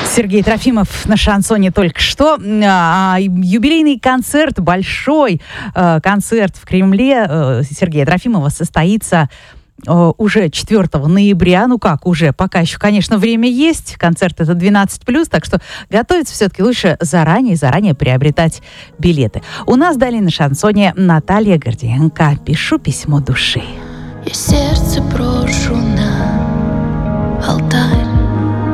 Сергей Трофимов на шансоне только что. Юбилейный концерт, большой концерт в Кремле Сергея Трофимова состоится уже 4 ноября. Ну как уже? Пока еще, конечно, время есть. Концерт это 12+, так что готовиться все-таки лучше заранее приобретать билеты. У нас далее на шансоне Наталья Гордиенко. Пишу письмо души. Я сердце брошу на Алтай.